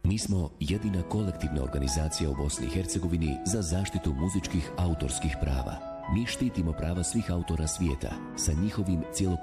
Mi smo jedina kolektivna organizacija u Bosni i Hercegovini za zaštitu muzičkih autorskih prava. Mi štitimo prava svih autora svijeta sa njihovim